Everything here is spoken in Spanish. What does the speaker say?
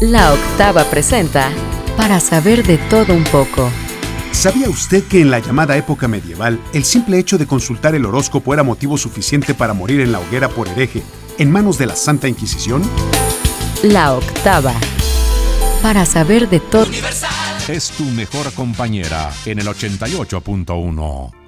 La Octava presenta Para saber de todo un poco. ¿Sabía usted que en la llamada época medieval, el simple hecho de consultar el horóscopo era motivo suficiente para morir en la hoguera por hereje, en manos de la Santa Inquisición? La Octava. Para saber de todo. Es tu mejor compañera en el 88.1.